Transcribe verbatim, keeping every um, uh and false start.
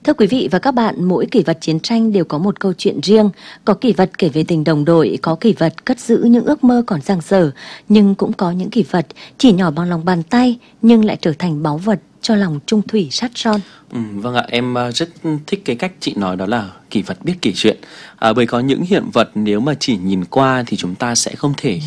Thưa quý vị và các bạn, mỗi kỷ vật chiến tranh đều có một câu chuyện riêng. Có kỷ vật kể về tình đồng đội, có kỷ vật cất giữ những ước mơ còn dang dở, nhưng cũng có những kỷ vật chỉ nhỏ bằng lòng bàn tay nhưng lại trở thành báu vật cho lòng trung thủy sắt son. Ừ, vâng ạ, em uh, rất thích cái cách chị nói đó là kỷ vật biết kể chuyện. À, bởi có những hiện vật nếu mà chỉ nhìn qua thì chúng ta sẽ không thể